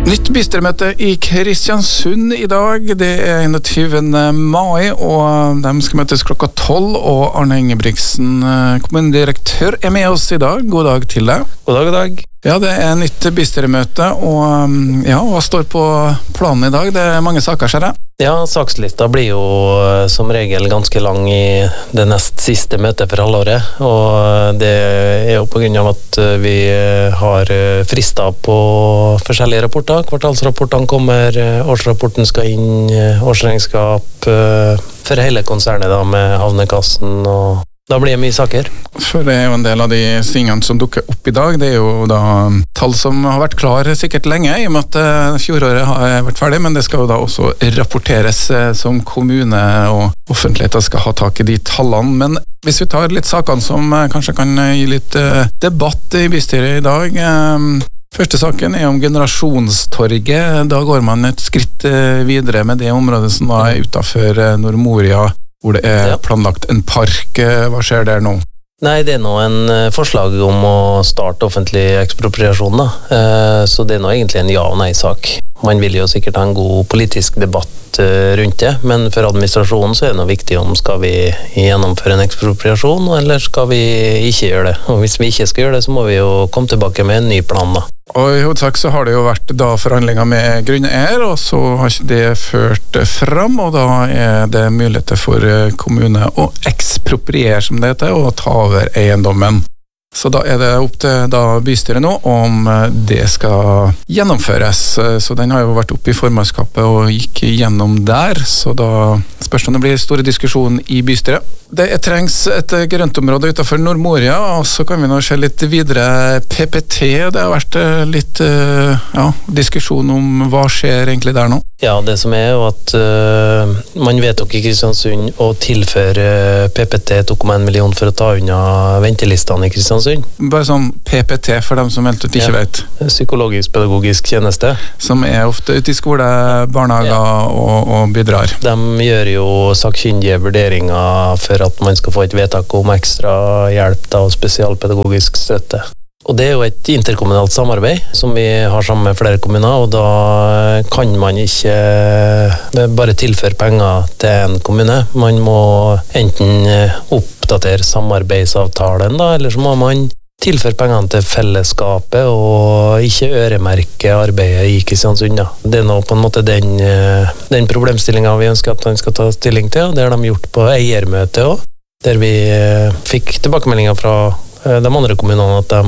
Nytt bystyremøte I Kristiansund I dag. Det 21. mai, og de skal møtes klokka 12, og Arne Ingebrigtsen, kommunedirektør, med oss I dag. God dag til deg. God dag. Ja, det nytt bystyremøte, og ja, hva står på planen I dag? Det mange saker, ser jeg. Ja, sakslista blir jo som regel ganske lang I det nest siste møtet for halvåret, og det jo på grunn av at vi har frister på forskjellige rapporter. Kvartalsrapportene kommer, årsrapporten skal inn, årsregnskap for hele konsernet da, med havnekassen, og da blir det mye saker. For det jo en del av de tingene som dukker opp I dag. Det jo da tall som har vært klar sikkert lenge, I og med at fjoråret har vært ferdig, men det skal jo da også rapporteres som kommune, og offentligheten skal ha tak I de tallene. Men hvis vi tar litt sakene som kanskje kan gi litt debatt I bystyret I dag. Første saken om generasjonstorget. Da går man et skritt videre med det området som da utenfor Nordmoria, hvor det planlagt en park. Hva skjer der nå? Nei, det nå en forslag om å starte offentlig ekspropriasjon da. Så det nå egentlig en ja- og nei-sak. Man vil jo sikkert ha en god politisk debatt rundt det, men for administrasjonen så det nå viktig om skal vi gjennomføre en ekspropriasjon, eller skal vi ikke gjøre det. Og hvis vi ikke skal gjøre det, så må vi jo komme tilbake med en ny plan da. Og I hovedsak så har det jo vært da forhandlinger med grunneier, og så har ikke det ført fram, og da det muligheter for kommune å ekspropriere, som det heter, og ta over eiendommen. Så da det opp til bystyret nå om det skal gjennomføres. Så den har jo vært oppe I formannskapet og gikk gjennom der, så da spørs om det blir store diskusjon I bystyret. Det trengs et grøntområde utenfor Nordmoria, og så kan vi nå se litt videre PPT. Det har vært litt diskusjon om hva skjer egentlig der nå. Ja, det som jo at man vedtok I Kristiansund å tilføre PPT 2,1 million for å ta unna ventelistene I Kristiansund. Bare sånn PPT for dem som helt ut ikke vet. Psykologisk-pedagogisk tjeneste. Som ofte ute I skole, barnehager og bidrar. De gjør jo sakkyndige vurderinger for at man skal få et vedtak om ekstra hjelp da, og spesialpedagogisk støtte. Og det jo et interkommunalt samarbeid som vi har sammen med flere kommuner, og da kan man ikke bare tilføre penger til en kommune. Man må enten oppdatere samarbeidsavtalen da, eller så må man tilføre pengene til fellesskapet og ikke øremerke arbeidet I Kristiansund. Da. Det nå på en måte den problemstillingen vi ønsker at man skal ta stilling til, og det har de gjort på eiermøtet også, der vi fikk tilbakemeldinger fra de andre kommunene at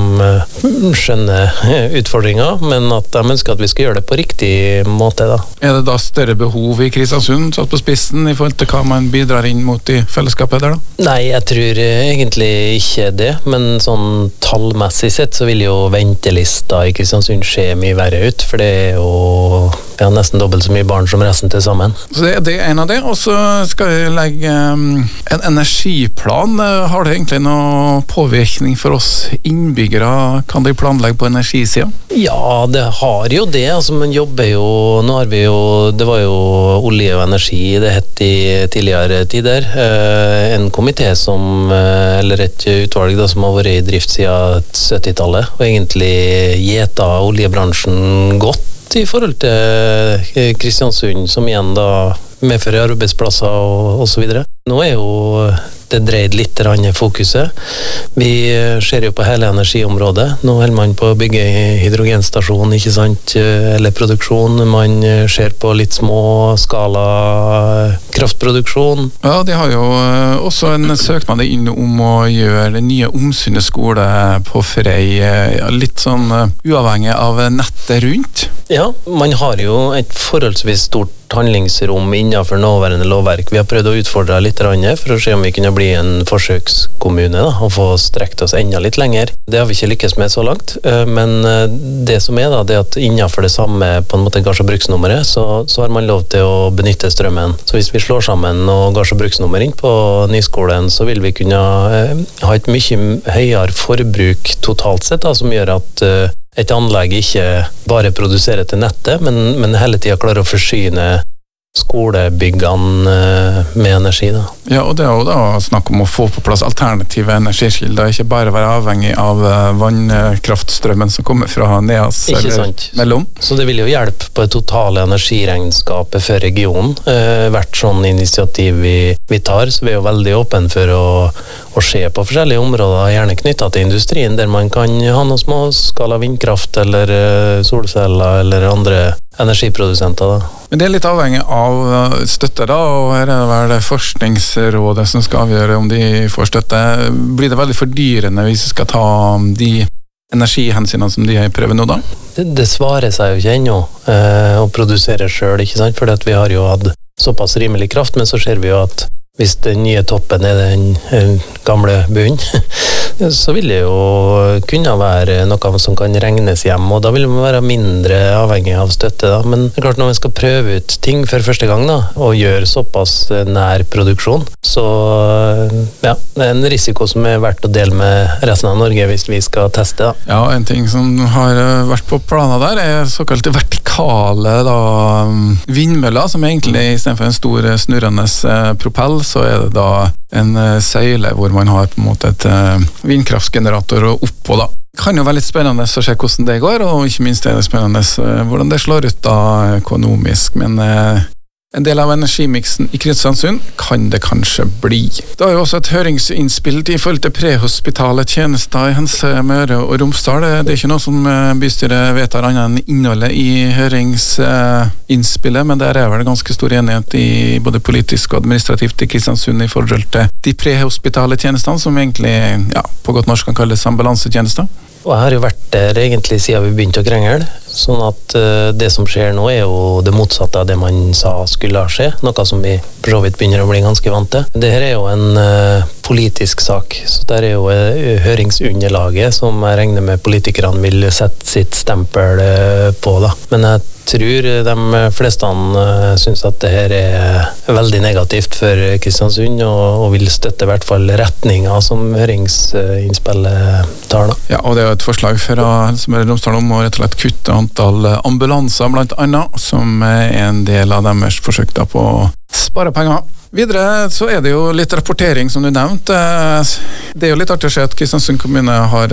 de skjønner utfordringer, men at de ønsker at vi skal gjøre det på riktig måte. Da. Det da større behov I Kristiansund, satt på spissen, I forhold til hva man bidrar inn mot I fellesskapet der da? Nei, jeg tror egentlig ikke det, men sånn tallmessig sett så vil jo ventelista I Kristiansund se mye verre ut, for det jo nesten dobbelt så mye barn som resten til sammen. Så det en av det, og så skal vi legge en energiplan. Har det egentlig noe påvirkning for oss innbyggere? Kan de planlegge på energisiden? Ja, det har jo det. Altså, man jobber jo, nå har vi jo, det var jo olje og energi, det hette I tidligere tider. En komité som, eller et utvalg da, som har vært I drift siden 70-tallet, og egentlig gjeta oljebransjen godt I forhold til Kristiansund, som igjen da medfører arbeidsplasser og så videre. Nå jo det dreid litt fokuset. Vi ser jo på hele energiområdet. Nå holder man på å bygge hydrogenstasjon, ikke sant? Eller produksjon. Man ser på litt små skala kraftproduksjon. Ja, de har jo også en søknad inn om å gjøre det nye Omsundet skole på Frei. Litt sånn uavhengig av nettet rundt. Ja, man har jo et forholdsvis stort handlingsrom innenfor nåværende lovverk. Vi har prøvd å utfordre litt for å se om vi kunne bli en forsøkskommune da, og få strekt oss enda litt lenger. Det har vi ikke lykkes med så langt, men det som da, det at innenfor det samme på en måte gards- og bruksnummeret, så har man lov til å benytte strømmen. Så hvis vi slår sammen og gards- og bruksnummer inn på nyskolen, så vil vi kunne ha et mye høyere forbruk totalt sett, da, som gjør at et anlegg ikke bare produserer til nettet, men hele tiden klarer å forsyne skolebyggene med energi da. Ja, og det jo da snakk om å få på plass alternative energiskilder, ikke bare være avhengig av vannkraftstrømmen som kommer fra Neas eller mellom. Så det vil jo hjelpe på det totale energiregnskapet for regionen. Hvert sånn initiativ vi tar, så vi jo veldig åpne for å se på forskjellige områder, gjerne knyttet til industrien, der man kan ha noe småskala vindkraft eller solceller eller andre energiprodusenter da. Men det litt avhengig av støtte da, og her det vel Forskningsrådet som skal avgjøre om de får støtte. Blir det veldig fordyrende hvis vi skal ta de energihensynene som de har prøvd nå da? Det svarer seg jo ikke ennå å produsere selv, ikke sant? Fordi at vi har jo hatt såpass rimelig kraft, men så ser vi jo at hvis den nye toppen den gamle bunnen, så vil det jo kunne være noe som kan regnes hjem, og da vil man være mindre avhengig av støtte da. Men det klart når man skal prøve ut ting for første gang da, og gjøre såpass nær produksjon, så ja, det en risiko som verdt å dele med resten av Norge hvis vi skal teste da. Ja, en ting som har vært på planen der såkalte vertikale da, vindmøller, som egentlig i stedet for en stor snurrende propell, så det da en søyle hvor man har på en måte et vindkraftgenerator oppå da. Det kan jo være litt spennende å se hvordan det går, og ikke minst det spennende hvordan det slår ut da økonomisk, men en del av energimiksen i Kristiansund kan det kanskje bli. Det er jo også et høringsinnspill i forhold til prehospitale tjenester i Helse Møre og Romsdal. Det ikke noe som bystyret vedtar annet enn innholdet i høringsinnspillet, men der vel ganske stor enighet i både politisk og administrativt i Kristiansund i forhold til de prehospitale tjenestene, som egentlig ja, på godt norsk kan kalles ambulansetjenester. Og jeg har jo vært der egentlig siden vi begynte å krengle, sånn at det som skjer nå jo det motsatte av det man sa skulle skje, noe som vi for så vidt begynner å bli ganske vant til. Dette jo en politisk sak, så der jo høringsunderlaget som jeg regner med politikerne vil sette sitt stempel på da. Men jeg tror de fleste synes at det her veldig negativt for Kristiansund og vil støtte i hvert fall retninger som høringsinnspillet tar da. Ja, og det jo et forslag fra Helse Møre og Romsdal om å rett og slett kutte antall ambulanser blant annet, som en del av deres forsøk da på å spare penger. Videre så det jo litt rapportering som du nevnte. Det jo litt artig å se at Kristiansund kommune har